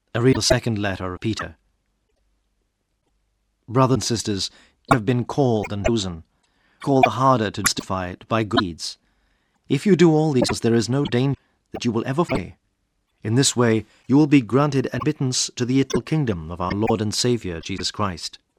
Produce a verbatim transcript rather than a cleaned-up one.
A real second letter of Peter. Brothers and sisters, you have been called and chosen, called the harder to justify it by good deeds. If you do all these, there is no danger that you will ever fail. In this way, you will be granted admittance to the eternal kingdom of our Lord and Saviour, Jesus Christ.